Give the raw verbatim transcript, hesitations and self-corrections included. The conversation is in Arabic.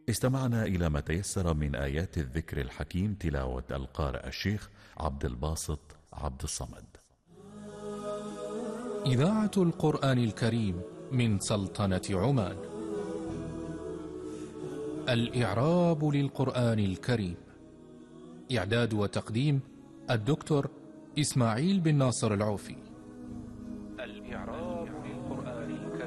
استمعنا إلى ما تيسر من آيات الذكر الحكيم، تلاوة القارئ الشيخ عبد الباسط عبد الصمد. إذاعة القرآن الكريم من سلطنة عمان. الإعراب للقرآن الكريم، إعداد وتقديم الدكتور إسماعيل بن ناصر العوفي. الإعراب